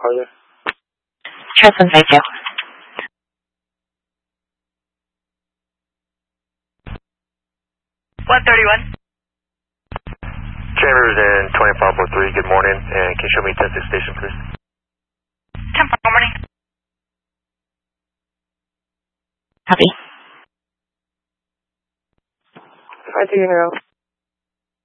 call you? Tristan, thank you. Chambers in 2543, good morning, and can you show me 10-6 station, please? 10 morning. Copy. 520.